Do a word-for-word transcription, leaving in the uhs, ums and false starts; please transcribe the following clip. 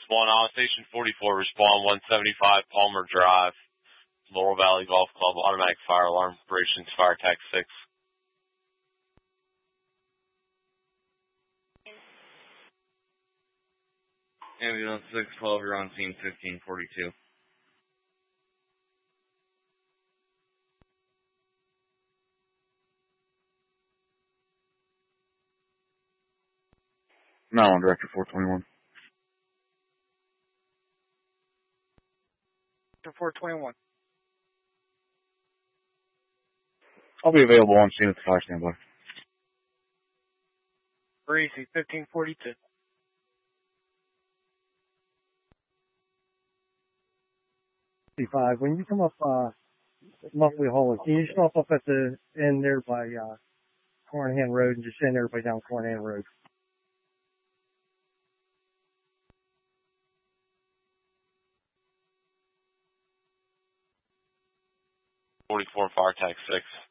Spawn on Station forty-four, respond one seventy-five Palmer Drive, Laurel Valley Golf Club, automatic fire alarm, operations, fire tax six. Ambulance six twelve, you're on scene fifteen forty-two. nine one, Director four twenty-one. four twenty-one. I'll be available on scene at the fire standby. Breezy, fifteen forty-two. When you come up uh, Muffley Hall, can you stop up at the end there by uh, Cornhan Road and just send everybody down Cornhan Road? forty-four, fire tax six.